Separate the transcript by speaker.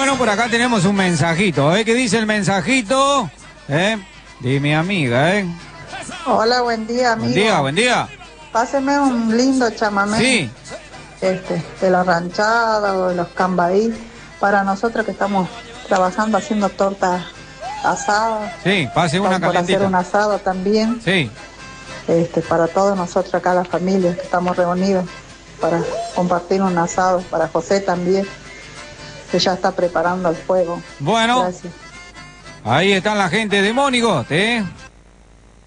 Speaker 1: Bueno, por acá tenemos un mensajito, ¿eh? ¿Qué dice el mensajito? De mi amiga, ¿eh?
Speaker 2: Hola, buen día, amigo.
Speaker 1: Buen día, buen día.
Speaker 2: Páseme un lindo chamamé.
Speaker 1: Sí.
Speaker 2: De la ranchada o de los cambaí. Para nosotros que estamos trabajando haciendo tortas asadas.
Speaker 1: Sí, pase una
Speaker 2: por hacer un
Speaker 1: calentita.
Speaker 2: asado también.
Speaker 1: Sí.
Speaker 2: Para todos nosotros acá, la familia, que estamos reunidos para compartir un asado. Para José también, que ya está preparando el fuego.
Speaker 1: Bueno.
Speaker 2: Gracias.
Speaker 1: Ahí están la gente de Monigot, ¿eh?